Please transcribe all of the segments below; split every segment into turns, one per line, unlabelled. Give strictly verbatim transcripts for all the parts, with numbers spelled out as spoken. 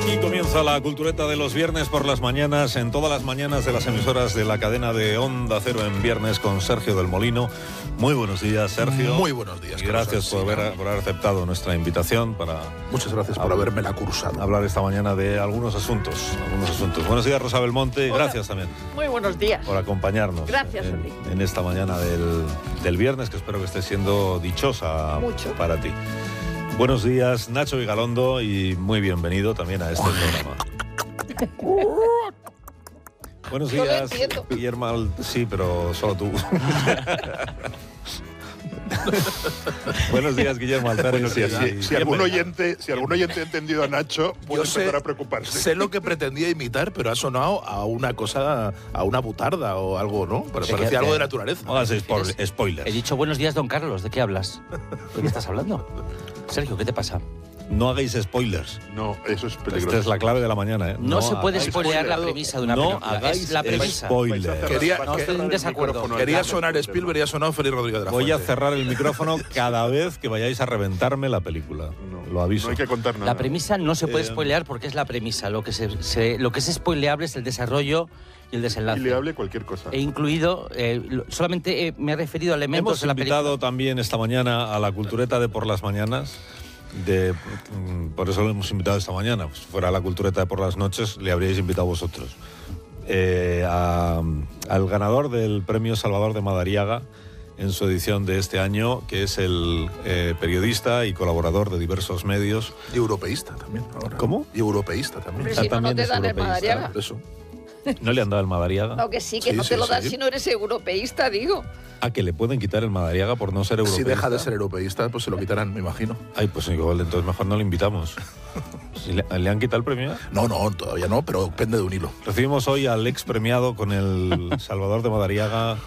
Aquí comienza la cultureta de los viernes por las mañanas, en todas las mañanas de las emisoras de la cadena de Onda Cero en viernes con Sergio del Molino. Muy buenos días, Sergio.
Muy buenos días.
Y gracias por haber, por haber aceptado nuestra invitación para...
Muchas gracias por haberme la cursado.
Hablar esta mañana de algunos asuntos, algunos asuntos. Buenos días, Rosa Belmonte.
Hola.
Gracias también.
Muy buenos días.
Por acompañarnos.
Gracias
en,
a ti.
en esta mañana del, del viernes, que espero que esté siendo dichosa
Mucho.
para ti. Buenos días, Nacho Vigalondo, y muy bienvenido también a este programa. Buenos
No lo
días,
entiendo.
Guillermo. Al- Sí, pero solo tú. Buenos días, Guillermo Alpérez.
Buenos días.
y-
Si, si algún
bienvenido.
oyente, si algún oyente ha entendido a Nacho, puede
Yo sé,
empezar a preocuparse.
sé lo que pretendía imitar, pero ha sonado a una cosa, a una butarda o algo, ¿no? Pero
Sí,
parecía
que-
algo de naturaleza.
No hagas spo- spoilers.
He dicho buenos días, don Carlos. ¿De qué hablas? ¿De qué estás hablando? Sergio, ¿qué te pasa?
No hagáis spoilers.
No, eso es peligroso.
Esta es la clave de la mañana, ¿eh?
No, se puede
hagáis-
spoilear la premisa de una
No
película.
hagáis
Es la premisa.
spoilers.
Quería-
No, estoy en desacuerdo.
Quería sonar Spielberg y ha sonado Félix Rodríguez de la
Voy a
Fuente.
cerrar el micrófono cada vez que vayáis a reventarme la película.
No,
Lo aviso.
No hay que contar nada.
La premisa no se puede
Eh,
spoilear porque es la premisa. Lo que, se, se- lo que es spoileable es el desarrollo y el desenlace.
Y le hable cualquier cosa.
He incluido, eh, lo- solamente eh, me he referido a elementos
Hemos
de la película.
invitado también esta mañana a la cultureta de por las mañanas. De, mm, por eso lo hemos invitado esta mañana. Si fuera la cultureta de por las noches, le habríais invitado vosotros. Eh, a- al ganador del premio Salvador de Madariaga en su edición de este año, que es el eh, periodista y colaborador de diversos medios.
Y europeísta también. Ahora.
¿Cómo?
Y europeísta también.
Hombre,
Ah,
si no, no
también
te
es
dan el
europeísta.
Madariaga.
Por eso.
¿No le han dado el Madariaga?
No, que sí, que
Sí,
no
sí,
te lo dan
sí.
si no eres europeísta, digo.
¿A que le pueden quitar el Madariaga por no ser europeísta?
Si deja de ser europeísta, pues se lo quitarán, me imagino.
Ay, pues igual, entonces mejor no le invitamos. Si le, ¿le han quitado el premio?
No, no, todavía no, pero pende de un hilo.
Recibimos hoy al ex premiado con el Salvador de Madariaga,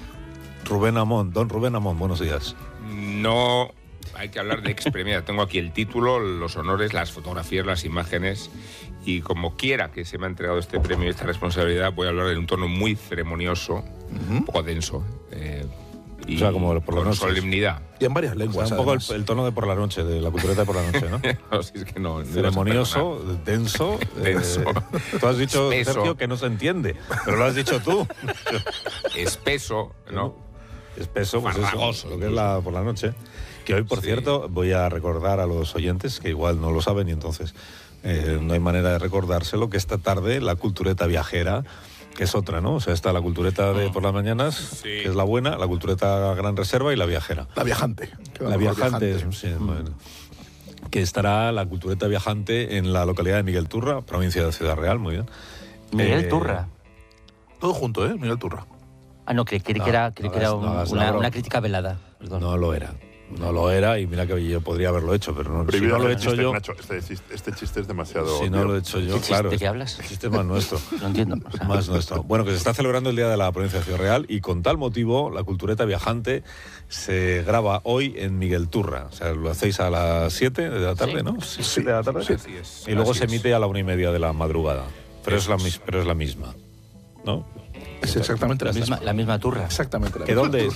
Rubén Amón. Don Rubén Amón, buenos días.
No hay que hablar de ex premiada. Tengo aquí el título, los honores, las fotografías, las imágenes. Y como quiera que se me ha entregado este premio y esta responsabilidad, voy a hablar en un tono muy ceremonioso, un poco denso. eh, y
O sea, como por la
con
noche.
solemnidad.
Y en varias
O sea,
lenguas.
un poco el,
además.
el tono de por la noche, de la cultureta de por la noche, ¿no?
No, si es que no, no vas a
Ceremonioso, denso.
Denso.
eh, tú has dicho,
Espeso.
Sergio, que no se entiende, pero lo has dicho tú.
perdonar. Espeso, ¿no?
Espeso, pues eso,
Farragoso,
lo que es la, por la noche. Que hoy, por
Sí.
cierto, voy a recordar a los oyentes, que igual no lo saben y entonces eh, no hay manera de recordárselo, que esta tarde la cultureta viajera, que es otra, ¿no? O sea, está la cultureta de por las mañanas,
Sí.
que es la buena, la cultureta Gran Reserva y la viajera.
La viajante. Que va
La
mejor
viajante, es- sí, bueno, que estará la cultureta viajante en la localidad de Miguel Turra, provincia de Ciudad Real, muy bien.
Miguel
Eh,
Turra.
Todo junto, ¿eh? Miguel Turra.
Ah, no, creí, creí
no,
que era,
no
creí que era
hagas-
un-
no hagas la
una,
broma.
una crítica velada. Perdón.
No lo era. No lo era y mira que yo podría haberlo hecho, pero no, si
Prohibido
no lo he
hacer
hecho
chistes,
yo,
Nacho. Este, chiste- este chiste es demasiado.
si no
obvio.
lo he hecho yo,
¿Qué chiste?
claro.
¿De qué hablas?
El chiste es más nuestro.
No entiendo. O sea,
Más nuestro. Bueno, que se está celebrando el Día de la Provincia de Ciudad Real y con tal motivo la cultureta viajante se graba hoy en Miguel Turra. O sea, lo hacéis a las siete de la tarde,
Sí.
¿no? Sí, siete de la tarde.
Así es.
Y luego
así
se
es.
emite a la una y media de la madrugada. Pero es la, mis- pero es la misma, ¿no?
Es exactamente
la
la
misma,
misma.
la misma turra.
Exactamente la
¿Que
misma.
dónde es?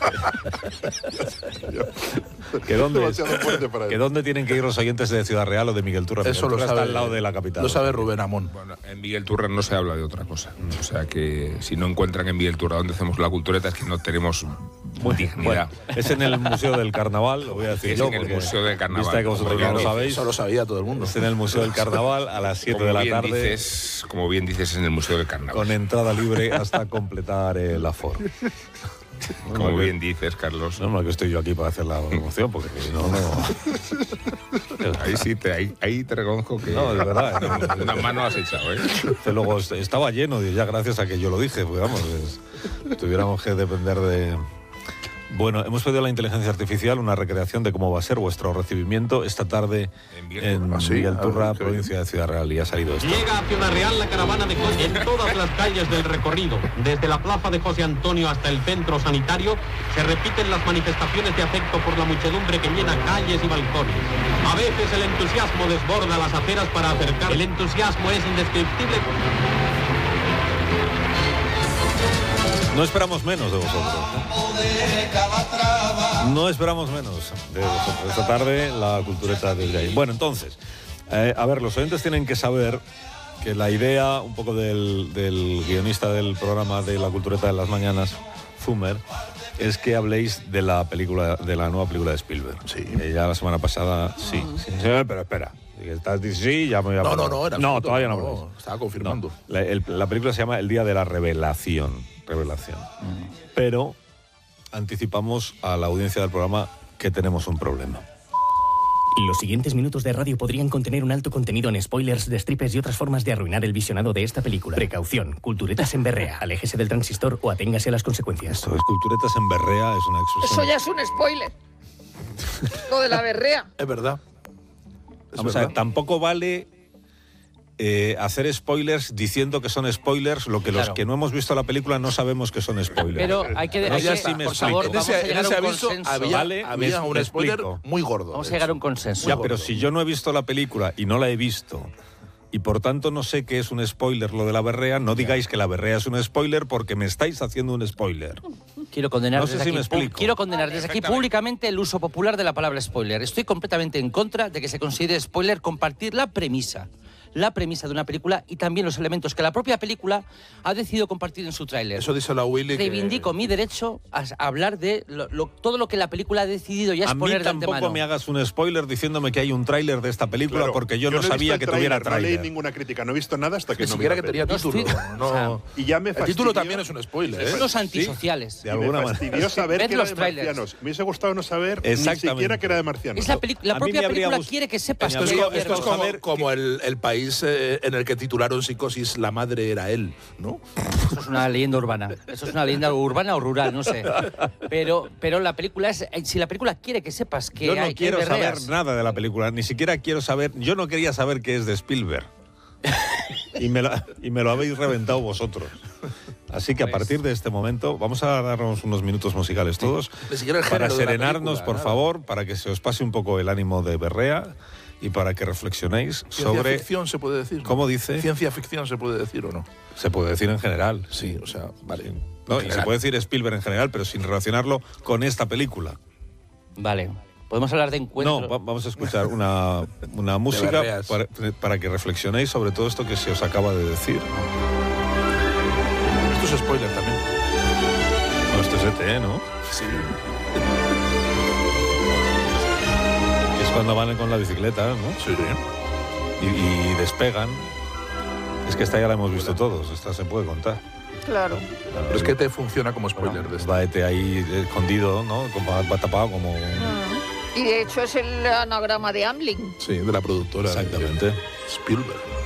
¿Que dónde es?
Demasiado fuerte para
¿Que
él.
dónde tienen que ir los oyentes de Ciudad Real o de Miguel Turra?
Eso
Miguel
lo
Turra
sabe,
está al lado de la capital.
Lo sabe Rubén Amón.
Bueno, en Miguel Turra no se habla de otra cosa. O sea que si no encuentran en Miguel Turra donde hacemos la cultureta es que no tenemos dignidad.
Bueno, es en el Museo del Carnaval, lo voy a decir
Es
yo.
en el
porque
Museo del Carnaval.
Vista que vosotros
Como
no lo
bien
sabéis,
Eso lo sabía todo el mundo.
es en el Museo del Carnaval a las siete
Como
de la
bien
tarde,
dices, como bien dices, en el Museo del Carnaval.
con entrada libre hasta completar el aforo.
Como
No,
bien dices, Carlos.
No, no, que estoy yo aquí para hacer la promoción, porque si no, no...
Ahí sí, te, ahí, ahí te reconozco que
No, de verdad. no.
una mano has echado, ¿eh?
Que luego est- estaba lleno, y ya gracias a que yo lo dije, pues vamos, es- tuviéramos que depender de... Bueno, hemos pedido a la inteligencia artificial una recreación de cómo va a ser vuestro recibimiento esta tarde
En Miguel
en
Turra.
¿Ah, sí?
Miguel
Ah,
Turra,
qué
provincia de Ciudad Real, y ha salido esto.
Llega a Ciudad Real la caravana de coches en todas las calles del recorrido. Desde la plaza de José Antonio hasta el centro sanitario se repiten las manifestaciones de afecto por la muchedumbre que llena calles y balcones. A veces el entusiasmo desborda las aceras para acercar. El entusiasmo es indescriptible.
No esperamos menos de vosotros. ¿eh? No esperamos menos de vosotros. Esta tarde la cultureta de hoy. Bueno, entonces, Eh, a ver, los oyentes tienen que saber que la idea un poco del, del guionista del programa de La Cultureta de las Mañanas, Zumer, es que habléis de la película, de la nueva película de Spielberg.
Sí.
Eh, ya la semana pasada, sí, sí, sí, pero espera. Estás diciendo sí, ya me voy a
No,
poner.
no, no, era
No,
absoluto,
todavía no.
no,
habláis.
estaba confirmando.
No, la, el- la película se llama El Día de la Revelación. Revelación. Pero anticipamos a la audiencia del programa que tenemos un problema.
Los siguientes minutos de radio podrían contener un alto contenido en spoilers, destripes y otras formas de arruinar el visionado de esta película. Precaución, culturetas en berrea, aléjese del transistor o aténgase a las consecuencias.
Esto es culturetas en berrea, es una expresión.
Eso ya es un spoiler. Lo de la berrea.
Es verdad. Es
Vamos a
verdad.
ver, tampoco vale eh, hacer spoilers diciendo que son spoilers, lo que los
Claro.
que no hemos visto la película no sabemos que son spoilers.
Pero hay que...
No,
hay
ya
que-
sí me
por
explico.
favor,
En
vamos
ese,
a
en
llegar a
ese
un
aviso
consenso.
había,
Vale,
había
me-
un
me
spoiler
explico.
muy gordo.
Vamos a
de
llegar a
hecho.
un consenso.
Ya, pero si yo no he visto la película y no la he visto y por tanto no sé qué es un spoiler lo de la berrea, no digáis que la berrea es un spoiler porque me estáis haciendo un spoiler.
Quiero condenar
No sé
desde
si
aquí,
me explico.
pu- quiero condenar desde aquí
Perfectamente.
públicamente el uso popular de la palabra spoiler. Estoy completamente en contra de que se considere spoiler compartir la premisa. La premisa de una película y también los elementos que la propia película ha decidido compartir en su tráiler.
Eso dice la Willy. que-
Reivindico mi derecho a s- a hablar de lo- lo- todo lo que la película ha decidido ya
A mí
exponer de
tampoco
antemano.
me hagas un spoiler diciéndome que hay un tráiler de esta película
Claro,
porque yo,
no
no
he
sabía
visto
que
el
tuviera
tráiler, No leí
tráiler.
ninguna crítica, no he visto nada hasta que
Ni
no vi
siquiera
la
que tenía
peli.
No
título.
estoy-
No.
o sea,
Y ya me
El
fastidió,
título también es un spoiler, ¿eh?
Los antisociales.
De
y
alguna
me
manera.
fastidió saber
Ved
que era
los
de
trailers.
marcianos. Me hubiese gustado no saber ni
Exactamente.
siquiera que era de marcianos.
Es la, peli- la
A mí
propia
me habría
película
gust-
quiere que sepas
me
que
Esto es,
habría
co-
hay
esto es
guerra.
como,
saber
como el, el país eh, en el que titularon Psicosis, la madre era él, ¿no?
Eso es una leyenda urbana. Eso es una leyenda urbana o rural, no sé. Pero, pero la película es. Si la película quiere que sepas que
Yo no
hay, que hay
quiero saber
berreas,
nada de la película, ni siquiera quiero saber. Yo no quería saber que es de Spielberg. y, me lo, y me lo habéis reventado vosotros. Así que a
Pues-
partir de este momento vamos a darnos unos minutos musicales todos
Ni siquiera el
para
género de la
serenarnos,
película,
por
nada.
favor, para que se os pase un poco el ánimo de berrea y para que reflexionéis
Ciencia
sobre.
ficción se puede decir. ¿no?
¿Cómo dice?
Ciencia ficción se puede decir o no.
Se puede decir en general.
Sí, o sea, vale.
No,
En
y se
general.
puede decir Spielberg en general, pero sin relacionarlo con esta película.
Vale. Podemos hablar de encuentro.
No, va- vamos a escuchar una, una música
berreas.
para, para que reflexionéis sobre todo esto que se os acaba de decir.
Esto es spoiler también.
No, esto es E T, ¿no?
Sí.
Que es cuando van con la bicicleta, ¿no?
Sí.
Y, y despegan. Es que esta ya la hemos visto todos, esta se puede contar.
Claro.
Pero es que te funciona como spoiler de esto.
Va E T ahí escondido, ¿no? Como- Va tapado como...
Y de hecho es el anagrama de Amblin.
Sí, de la productora. de
Exactamente.
Spielberg.